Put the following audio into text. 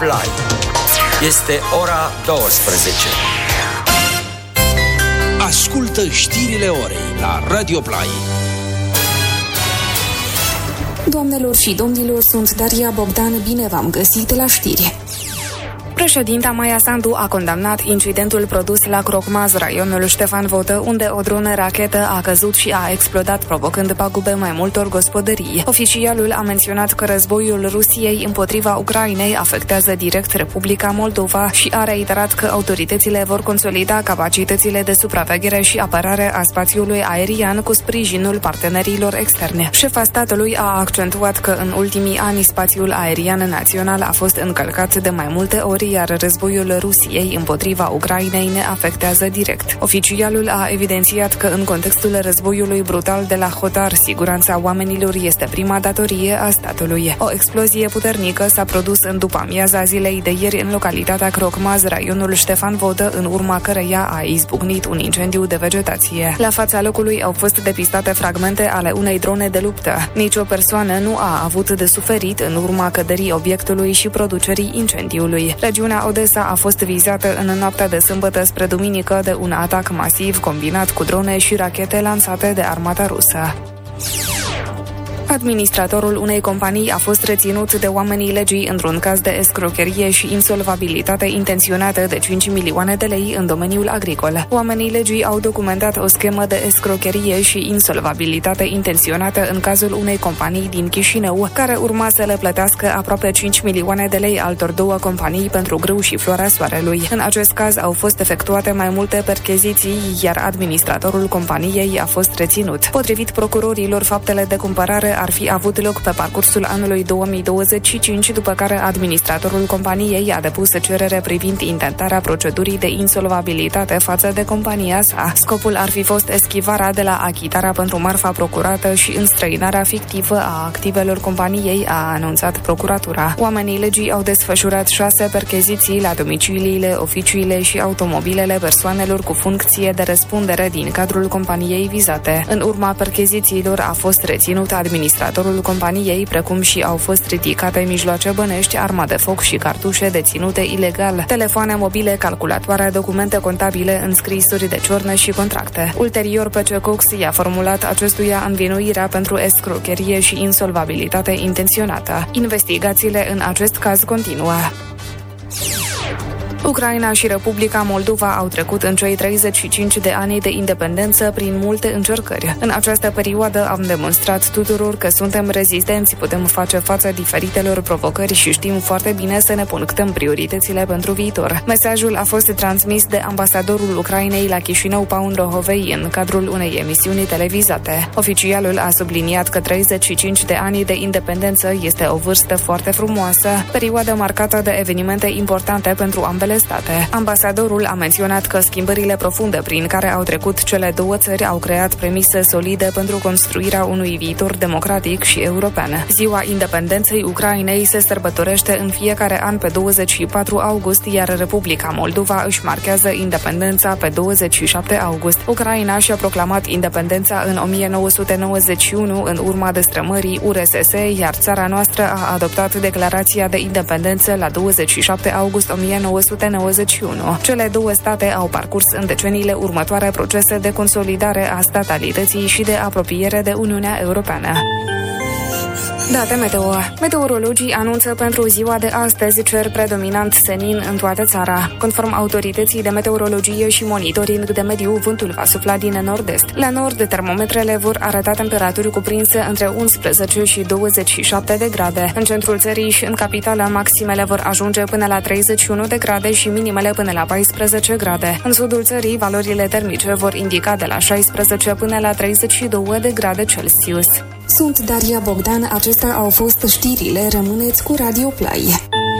Play. Este ora 12. Ascultă știrile orei la Radio Play. Doamnelor și domnilor, sunt Daria Bogdan, bine v-am găsit la știri. Președinta Maia Sandu a condamnat incidentul produs la Crocmaz, raionul Ștefan Vodă, unde o dronă rachetă a căzut și a explodat, provocând pagube mai multor gospodării. Oficialul a menționat că războiul Rusiei împotriva Ucrainei afectează direct Republica Moldova și a reiterat că autoritățile vor consolida capacitățile de supraveghere și apărare a spațiului aerian cu sprijinul partenerilor externe. Șefa statului a accentuat că în ultimii ani spațiul aerian național a fost încălcat de mai multe ori, iar războiul Rusiei împotriva Ucrainei ne afectează direct. Oficialul a evidențiat că în contextul războiului brutal de la Hotar, siguranța oamenilor este prima datorie a statului. O explozie puternică s-a produs în după-amiaza zilei de ieri în localitatea Crocmaz, raionul Ștefan Vodă, în urma căreia a izbucnit un incendiu de vegetație. La fața locului au fost depistate fragmente ale unei drone de luptă. Nici o persoană nu a avut de suferit în urma căderii obiectului și producerii incendiului. Regiunea Odessa a fost vizată în noaptea de sâmbătă spre duminică de un atac masiv combinat cu drone și rachete lansate de armata rusă. Administratorul unei companii a fost reținut de oamenii legii într-un caz de escrocherie și insolvabilitate intenționată de 5 milioane de lei în domeniul agricol. Oamenii legii au documentat o schemă de escrocherie și insolvabilitate intenționată în cazul unei companii din Chișinău, care urma să le plătească aproape 5 milioane de lei altor două companii pentru grâu și floarea soarelui. În acest caz au fost efectuate mai multe percheziții, iar administratorul companiei a fost reținut. Potrivit procurorilor, faptele de cumpărare ar fi avut loc pe parcursul anului 2025, după care administratorul companiei a depus cerere privind intentarea procedurii de insolvabilitate față de compania sa. Scopul ar fi fost eschivarea de la achitarea pentru marfa procurată și înstrăinarea fictivă a activelor companiei, a anunțat procuratura. Oamenii legii au desfășurat 6 percheziții la domiciliile, oficiile și automobilele persoanelor cu funcție de răspundere din cadrul companiei vizate. În urma perchezițiilor a fost reținut administratorul companiei, precum și au fost ridicate mijloace bănești, arma de foc și cartușe deținute ilegal, telefoane mobile, calculatoare, documente contabile, înscrisuri de ciornă și contracte. Ulterior, PC Cox i-a formulat acestuia învinuirea pentru escrocherie și insolvabilitate intenționată. Investigațiile în acest caz continuă. Ucraina și Republica Moldova au trecut în cei 35 de ani de independență prin multe încercări. În această perioadă am demonstrat tuturor că suntem rezistenți, putem face față diferitelor provocări și știm foarte bine să ne punctăm prioritățile pentru viitor. Mesajul a fost transmis de ambasadorul Ucrainei la Chișinău, Paul Rohovei, în cadrul unei emisiuni televizate. Oficialul a subliniat că 35 de ani de independență este o vârstă foarte frumoasă, perioadă marcată de evenimente importante pentru ambele state. Ambasadorul a menționat că schimbările profunde prin care au trecut cele două țări au creat premise solide pentru construirea unui viitor democratic și european. Ziua Independenței Ucrainei se sărbătorește în fiecare an pe 24 august, iar Republica Moldova își marchează independența pe 27 august. Ucraina și-a proclamat independența în 1991 în urma destrămării URSS, iar țara noastră a adoptat declarația de independență la 27 august 1991. Cele două state au parcurs în deceniile următoare procese de consolidare a statalității și de apropiere de Uniunea Europeană. Date meteo. Meteorologii anunță pentru ziua de astăzi cer predominant senin în toată țara. Conform autorității de meteorologie și monitoring de mediu, vântul va sufla din nord-est. La nord, termometrele vor arăta temperaturi cuprinse între 11 și 27 de grade. În centrul țării și în capitală, maximele vor ajunge până la 31 de grade și minimele până la 14 grade. În sudul țării, valorile termice vor indica de la 16 până la 32 de grade Celsius. Sunt Daria Bogdan, acestea au fost știrile, rămâneți cu Radio Play.